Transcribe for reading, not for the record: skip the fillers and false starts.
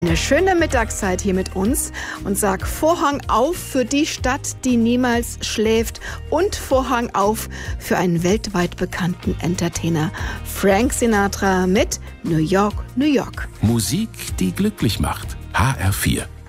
Eine schöne Mittagszeit hier mit uns und sag Vorhang auf für die Stadt, die niemals schläft und Vorhang auf für einen weltweit bekannten Entertainer. Frank Sinatra mit New York, New York. Musik, die glücklich macht. HR4.